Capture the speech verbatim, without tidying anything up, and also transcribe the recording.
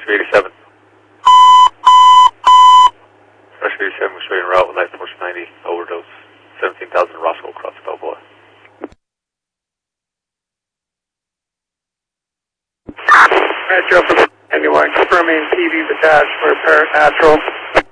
Rescue eighty-seven. Rescue eighty-seven was showing route with light force ninety, overdose, seventeen thousand Roscoe across Balboa. Metro, anyone confirming T V detached for paranatural.